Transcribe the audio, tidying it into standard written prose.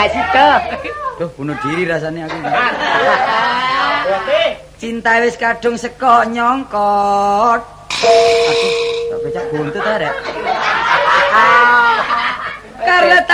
gak sida. Duh, bunuh diri rasanya aku. Cinta wis kadung sekok nyongkot. Aduh, tak becak buntut arek. Karena